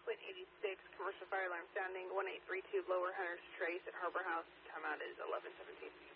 Fleet 86, commercial fire alarm sounding 1832 Lower Hunters Trace at Harbor House. Timeout is 11:17.